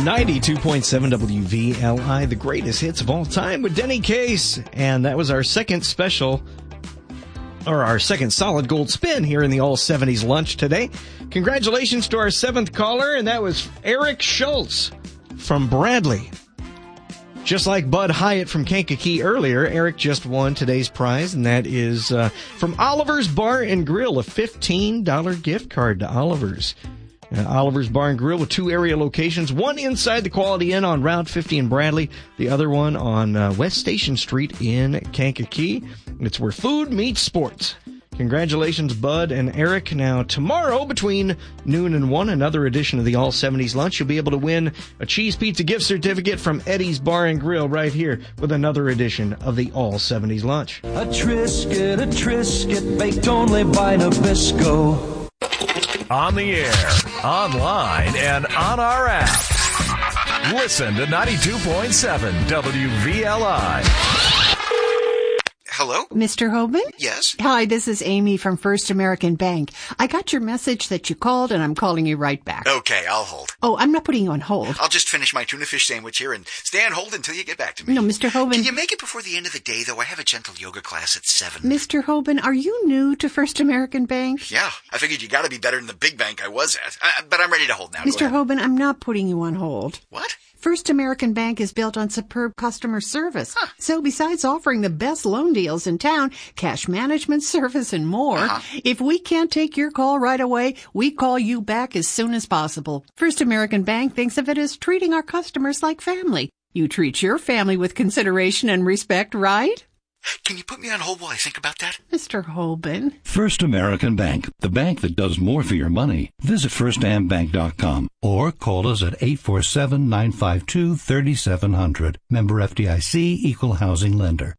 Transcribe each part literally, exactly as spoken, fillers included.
ninety-two point seven W V L I, the greatest hits of all time with Denny Case. And that was our second special, or our second solid gold spin here in the All seventies Lunch today. Congratulations to our seventh caller, and that was Eric Schultz from Bradley. Just like Bud Hyatt from Kankakee earlier, Eric just won today's prize, and that is uh, from Oliver's Bar and Grill, a fifteen dollars gift card to Oliver's. Uh, Oliver's Bar and Grill with two area locations, one inside the Quality Inn on Route fifty in Bradley, the other one on uh, West Station Street in Kankakee. It's where food meets sports. Congratulations, Bud and Eric. Now, tomorrow between noon and one, another edition of the All seventies Lunch. You'll be able to win a cheese pizza gift certificate from Eddie's Bar and Grill right here with another edition of the All seventies Lunch. A Triscuit, a Triscuit, baked only by Nabisco. On the air, online, and on our app. Listen to ninety-two point seven W V L I. Hello? Mister Hoban? Yes? Hi, this is Amy from First American Bank. I got your message that you called, and I'm calling you right back. Okay, I'll hold. Oh, I'm not putting you on hold. I'll just finish my tuna fish sandwich here and stay on hold until you get back to me. No, Mister Hoban. Can you make it before the end of the day, though? I have a gentle yoga class at seven. Mister Hoban, are you new to First American Bank? Yeah, I figured you gotta be better than the big bank I was at. I, but I'm ready to hold now. Mister Hoban, I'm not putting you on hold. What? First American Bank is built on superb customer service. Huh. So besides offering the best loan deals in town, cash management service, and more, uh-huh. if we can't take your call right away, we call you back as soon as possible. First American Bank thinks of it as treating our customers like family. You treat your family with consideration and respect, right? Can you put me on hold while I think about that? Mister Hoban. First American Bank, the bank that does more for your money. Visit first am bank dot com or call us at eight four seven, nine five two, three seven zero zero. Member F D I C, Equal Housing Lender.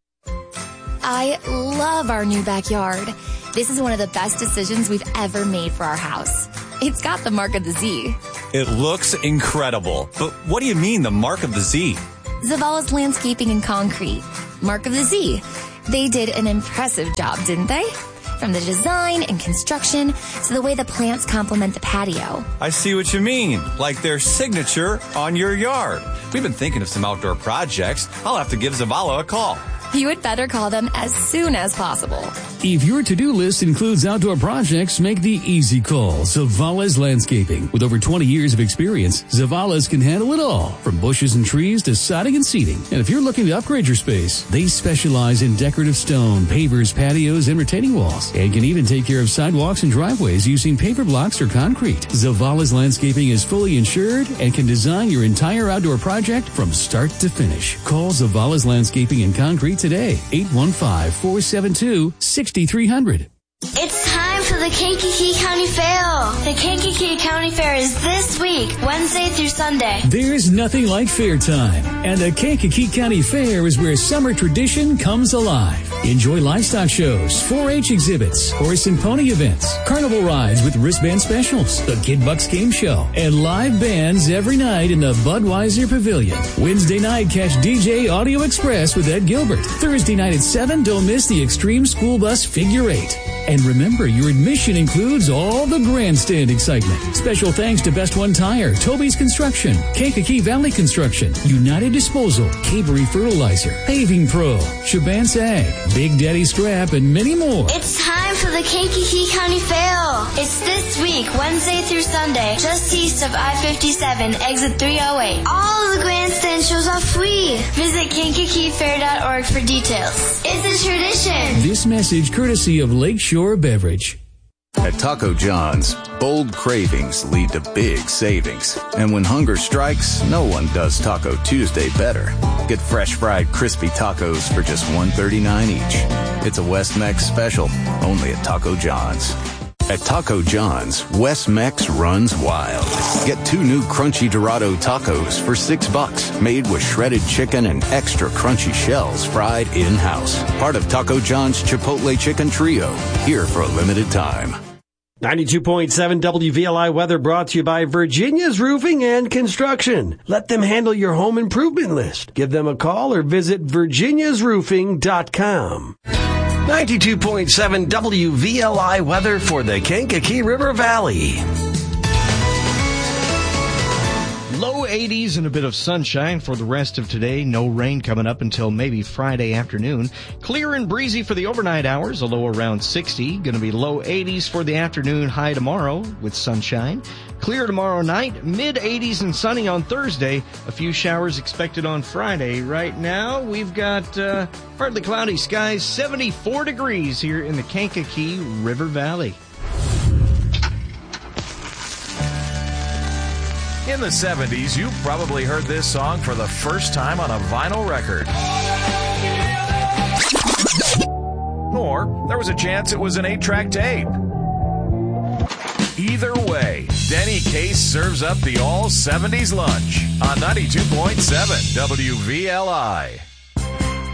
I love our new backyard. This is one of the best decisions we've ever made for our house. It's got the mark of the Z. It looks incredible. But what do you mean, the mark of the Z? Zavala's Landscaping and Concrete. Mark of the Z. They did an impressive job, didn't they? From the design and construction to the way the plants complement the patio. I see what you mean. Like their signature on your yard. We've been thinking of some outdoor projects. I'll have to give Zavala a call. You had better call them as soon as possible. If your to-do list includes outdoor projects, make the easy call. Zavala's Landscaping. With over twenty years of experience, Zavala's can handle it all, from bushes and trees to siding and seating. And if you're looking to upgrade your space, they specialize in decorative stone, pavers, patios, and retaining walls, and can even take care of sidewalks and driveways using paper blocks or concrete. Zavala's Landscaping is fully insured and can design your entire outdoor project from start to finish. Call Zavala's Landscaping and Concrete today, eight one five, four seven two, six three zero zero. It's time for the Kankakee County Fair. The Kankakee County Fair is this week, Wednesday through Sunday. There's nothing like fair time, and the Kankakee County Fair is where summer tradition comes alive. Enjoy livestock shows, four H exhibits, horse and pony events, carnival rides with wristband specials, the Kid Bucks game show, and live bands every night in the Budweiser Pavilion. Wednesday night, catch D J Audio Express with Ed Gilbert. Thursday night at seven, don't miss the Extreme School Bus Figure Eight. And remember, your admission includes all the grandstand excitement. Special thanks to Best One Tire, Toby's Construction, Kankakee Valley Construction, United Disposal, Cabery Fertilizer, Paving Pro, Shaban Ag, Big Daddy Scrap, and many more. It's time for the Kankakee County Fair. It's this week, Wednesday through Sunday, just east of I fifty-seven, exit three oh eight. All of the grandstand shows are free. Visit kankakee fair dot org for details. It's a tradition. This message courtesy of Lakeshore Beverage. At Taco John's, bold cravings lead to big savings. And when hunger strikes, no one does Taco Tuesday better. Get fresh fried crispy tacos for just one thirty-nine each. It's a West Mex special, only at Taco John's. At Taco John's, West Mex runs wild. Get two new Crunchy Dorado tacos for six bucks, made with shredded chicken and extra crunchy shells fried in-house. Part of Taco John's Chipotle Chicken Trio, here for a limited time. ninety-two point seven W V L I weather brought to you by Virginia's Roofing and Construction. Let them handle your home improvement list. Give them a call or visit virginias roofing dot com. ninety-two point seven W V L I weather for the Kankakee River Valley. Low eighties and a bit of sunshine for the rest of today. No rain coming up until maybe Friday afternoon. Clear and breezy for the overnight hours, a low around sixty. Going to be low eighties for the afternoon, high tomorrow with sunshine. Clear tomorrow night, mid eighties and sunny on Thursday. A few showers expected on Friday. Right now, we've got uh, partly cloudy skies, seventy-four degrees here in the Kankakee River Valley. In the seventies, you probably heard this song for the first time on a vinyl record. Or there was a chance it was an eight-track tape. Either way, Denny Case serves up the all seventies lunch on ninety-two point seven W V L I.